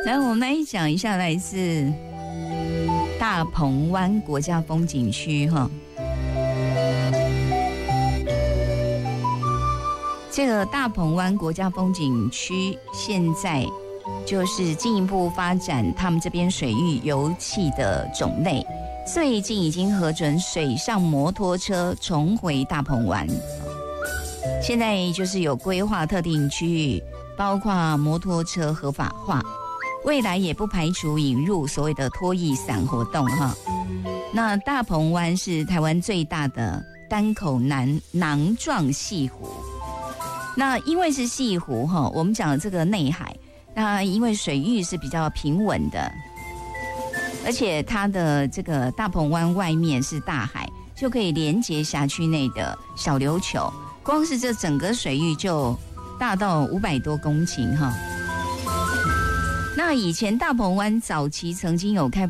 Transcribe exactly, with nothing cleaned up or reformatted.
来，我们来讲一下来自大鹏湾国家风景区哈。这个大鹏湾国家风景区现在就是进一步发展他们这边水域油气的种类，最近已经核准水上摩托车重回大鹏湾，现在就是有规划特定区域，包括摩托车合法化，未来也不排除引入所谓的拖曳伞活动哈。那大鹏湾是台湾最大的单口囊囊状潟湖。那因为是潟湖哈，我们讲的这个内海，那因为水域是比较平稳的，而且它的这个大鹏湾外面是大海，就可以连接辖区内的小琉球。光是这整个水域就大到五百多公顷哈。那以前大鹏湾早期曾经有开